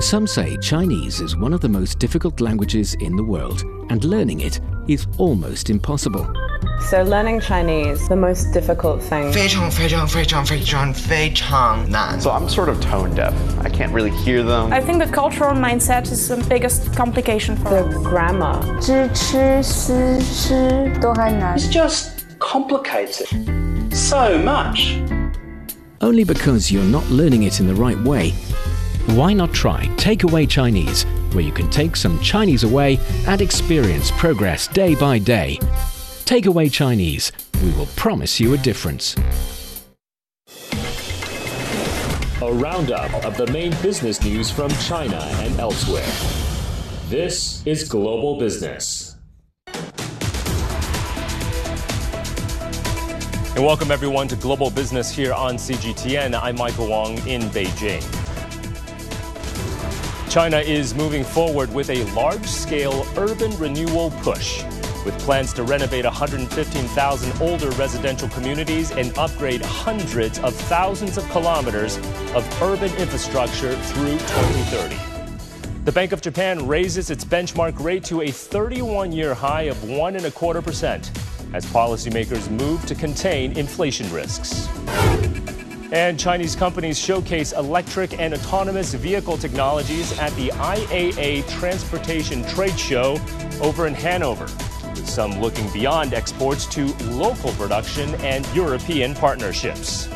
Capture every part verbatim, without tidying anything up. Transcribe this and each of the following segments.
Some say Chinese is one of the most difficult languages in the world, and learning it is almost impossible. So learning Chinese, the most difficult thing. 非常非常非常非常非常难. So I'm sort of tone deaf. I can't really hear them. I think the cultural mindset is the biggest complication for the grammar. 知吃思吃都很难. It's just complicated so much. Only because you're not learning it in the right way. Why not try Takeaway Chinese, where you can take some Chinese away and experience progress day by day. Takeaway Chinese, we will promise you a difference. A roundup of the main business news from China and elsewhere. This is Global Business. And welcome everyone to Global Business here on C G T N. I'm Michael Wong in Beijing. China is moving forward with a large-scale urban renewal push, with plans to renovate one hundred fifteen thousand older residential communities and upgrade hundreds of thousands of kilometers of urban infrastructure through twenty thirty. The Bank of Japan raises its benchmark rate to a thirty-one year high of one and a quarter percent as policymakers move to contain inflation risks. And Chinese companies showcase electric and autonomous vehicle technologies at the I A A Transportation Trade Show over in Hanover, with some looking beyond exports to local production and European partnerships.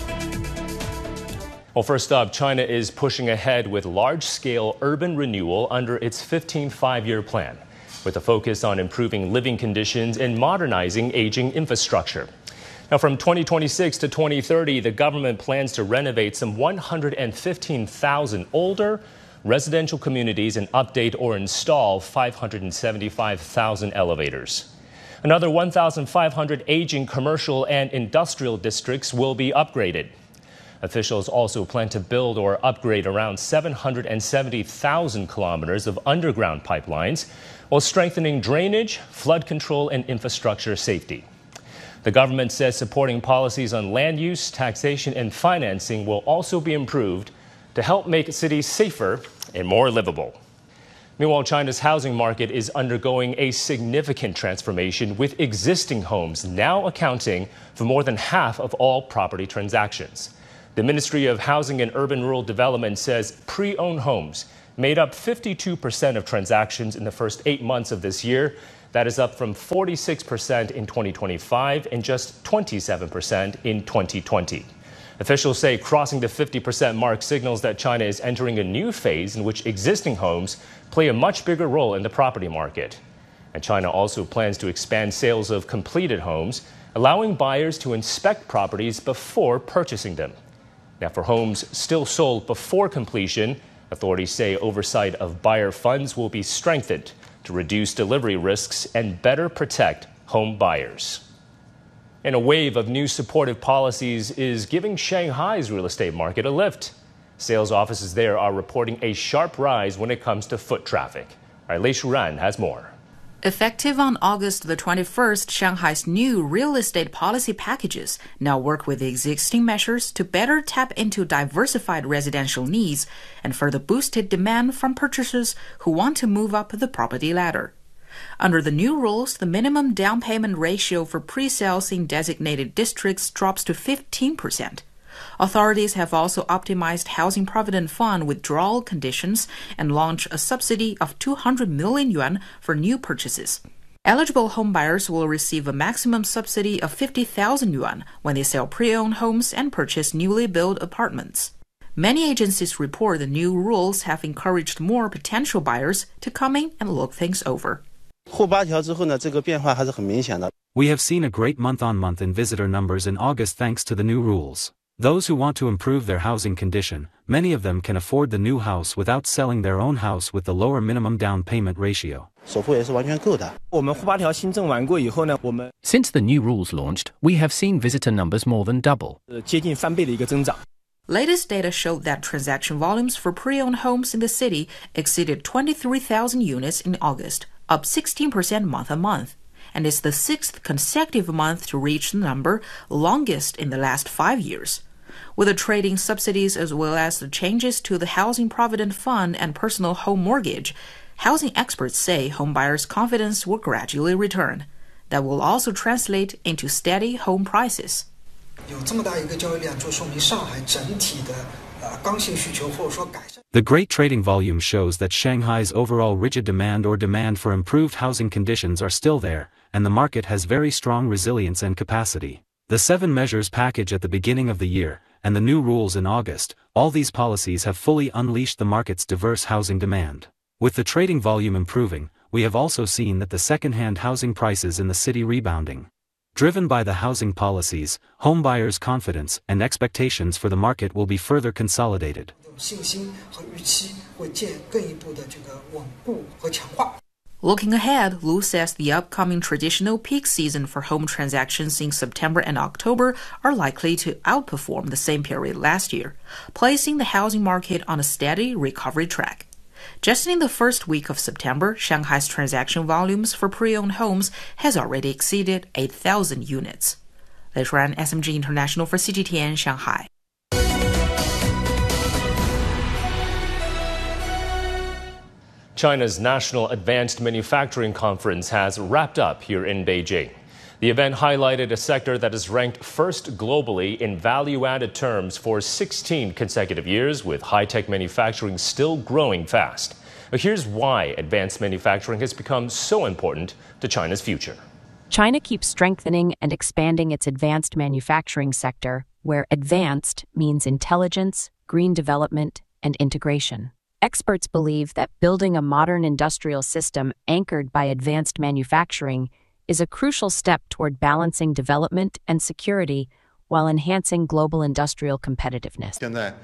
Well, first up, China is pushing ahead with large-scale urban renewal under its fifteenth five-year plan, with a focus on improving living conditions and modernizing aging infrastructure. Now, from twenty twenty-six to twenty thirty, the government plans to renovate some one hundred fifteen thousand older residential communities and update or install five hundred seventy-five thousand elevators. Another one thousand five hundred aging commercial and industrial districts will be upgraded. Officials also plan to build or upgrade around seven hundred seventy thousand kilometers of underground pipelines, while strengthening drainage, flood control, and infrastructure safety. The government says supporting policies on land use, taxation, and financing will also be improved to help make cities safer and more livable. Meanwhile, China's housing market is undergoing a significant transformation, with existing homes now accounting for more than half of all property transactions. The Ministry of Housing and Urban Rural Development says pre-owned homes made up fifty-two percent of transactions in the first eight months of this year. That is up from forty-six percent in twenty twenty-five and just twenty-seven percent in twenty twenty. Officials say crossing the fifty percent mark signals that China is entering a new phase in which existing homes play a much bigger role in the property market. And China also plans to expand sales of completed homes, allowing buyers to inspect properties before purchasing them. Now, for homes still sold before completion, authorities say oversight of buyer funds will be strengthened to reduce delivery risks and better protect home buyers. And a wave of new supportive policies is giving Shanghai's real estate market a lift. Sales offices there are reporting a sharp rise when it comes to foot traffic. All right, Lei Shuran has more. Effective on August the twenty-first, Shanghai's new real estate policy packages now work with the existing measures to better tap into diversified residential needs and further boosted demand from purchasers who want to move up the property ladder. Under the new rules, the minimum down payment ratio for pre-sales in designated districts drops to fifteen percent. Authorities have also optimized Housing Provident Fund withdrawal conditions and launched a subsidy of two hundred million yuan for new purchases. Eligible homebuyers will receive a maximum subsidy of fifty thousand yuan when they sell pre-owned homes and purchase newly built apartments. Many agencies report the new rules have encouraged more potential buyers to come in and look things over. We have seen a great month-on-month in visitor numbers in August thanks to the new rules. Those who want to improve their housing condition, many of them can afford the new house without selling their own house with the lower minimum down payment ratio. Since the new rules launched, we have seen visitor numbers more than double. Latest data showed that transaction volumes for pre-owned homes in the city exceeded twenty-three thousand units in August, up sixteen percent month-on-month. And is the sixth consecutive month to reach the number, longest in the last five years. With the trading subsidies as well as the changes to the Housing Provident Fund and personal home mortgage, housing experts say homebuyers' confidence will gradually return. That will also translate into steady home prices. The great trading volume shows that Shanghai's overall rigid demand or demand for improved housing conditions are still there, and the market has very strong resilience and capacity. The seven measures package at the beginning of the year, and the new rules in August, all these policies have fully unleashed the market's diverse housing demand. With the trading volume improving, we have also seen that the second-hand housing prices in the city rebounding. Driven by the housing policies, homebuyers' confidence and expectations for the market will be further consolidated. Looking ahead, Lu says the upcoming traditional peak season for home transactions in September and October are likely to outperform the same period last year, placing the housing market on a steady recovery track. Just in the first week of September, Shanghai's transaction volumes for pre-owned homes has already exceeded eight thousand units. Lei Shuan, S M G International for C G T N, Shanghai. China's National Advanced Manufacturing Conference has wrapped up here in Beijing. The event highlighted a sector that is ranked first globally in value-added terms for sixteen consecutive years, with high-tech manufacturing still growing fast. But here's why advanced manufacturing has become so important to China's future. China keeps strengthening and expanding its advanced manufacturing sector, where advanced means intelligence, green development, and integration. Experts believe that building a modern industrial system anchored by advanced manufacturing is a crucial step toward balancing development and security while enhancing global industrial competitiveness.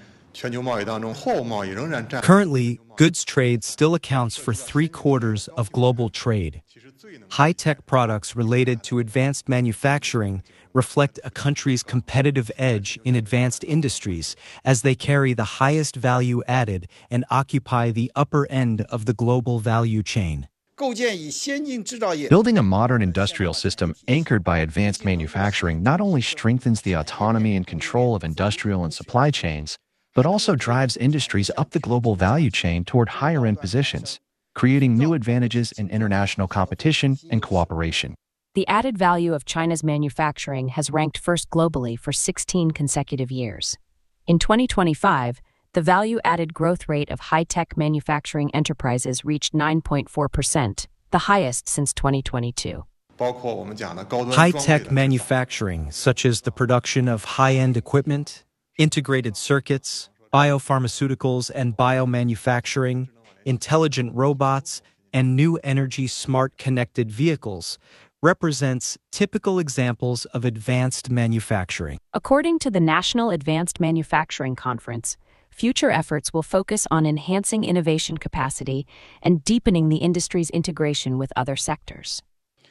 Currently, goods trade still accounts for three-quarters of global trade. High-tech products related to advanced manufacturing reflect a country's competitive edge in advanced industries, as they carry the highest value added and occupy the upper end of the global value chain. Building a modern industrial system anchored by advanced manufacturing not only strengthens the autonomy and control of industrial and supply chains, but also drives industries up the global value chain toward higher-end positions, creating new advantages in international competition and cooperation. The added value of China's manufacturing has ranked first globally for sixteen consecutive years. In twenty twenty-five, the value-added growth rate of high-tech manufacturing enterprises reached nine point four percent, the highest since twenty twenty-two. High-tech manufacturing, such as the production of high-end equipment, integrated circuits, biopharmaceuticals and biomanufacturing, intelligent robots, and new energy smart connected vehicles, represents typical examples of advanced manufacturing. According to the National Advanced Manufacturing Conference, future efforts will focus on enhancing innovation capacity and deepening the industry's integration with other sectors.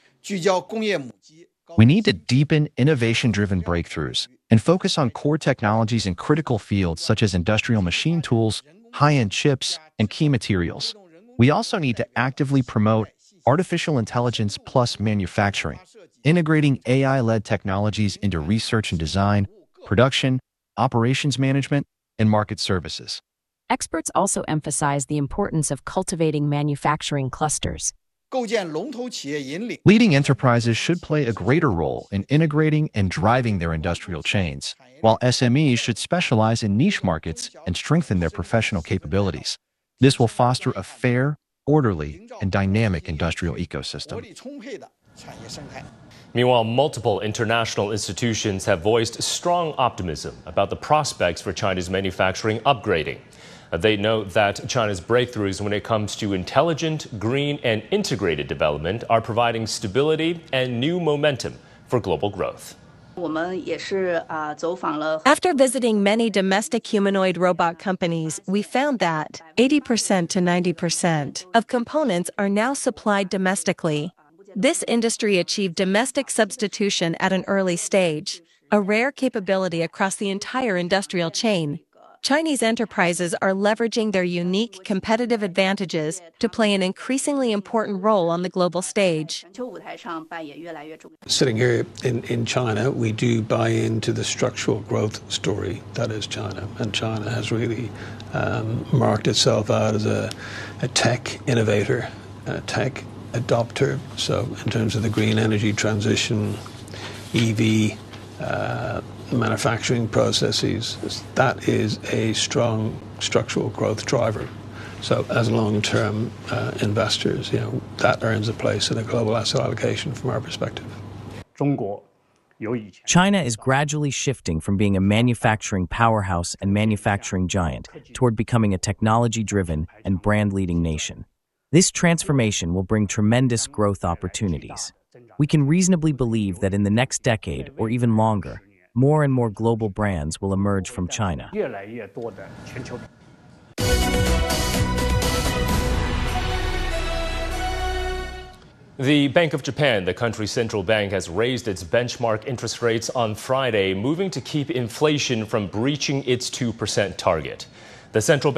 We need to deepen innovation-driven breakthroughs and focus on core technologies in critical fields such as industrial machine tools, high-end chips, and key materials. We also need to actively promote artificial intelligence plus manufacturing, integrating A I-led technologies into research and design, production, operations management, and market services. Experts also emphasize the importance of cultivating manufacturing clusters. Leading enterprises should play a greater role in integrating and driving their industrial chains, while S M Es should specialize in niche markets and strengthen their professional capabilities. This will foster a fair, orderly, and dynamic industrial ecosystem. Meanwhile, multiple international institutions have voiced strong optimism about the prospects for China's manufacturing upgrading. They note that China's breakthroughs when it comes to intelligent, green, and integrated development are providing stability and new momentum for global growth. After visiting many domestic humanoid robot companies, we found that eighty percent to ninety percent of components are now supplied domestically. This industry achieved domestic substitution at an early stage, a rare capability across the entire industrial chain. Chinese enterprises are leveraging their unique competitive advantages to play an increasingly important role on the global stage. Sitting here in, in China, we do buy into the structural growth story that is China. And China has really um, marked itself out as a, a tech innovator, a tech adopter. So in terms of the green energy transition, E V, uh, manufacturing processes, that is a strong structural growth driver. So as long-term uh, investors, you know, that earns a place in a global asset allocation from our perspective. China is gradually shifting from being a manufacturing powerhouse and manufacturing giant toward becoming a technology-driven and brand-leading nation. This transformation will bring tremendous growth opportunities. We can reasonably believe that in the next decade, or even longer, more and more global brands will emerge from China. The Bank of Japan, the country's central bank, has raised its benchmark interest rates on Friday, moving to keep inflation from breaching its two percent target. The central bank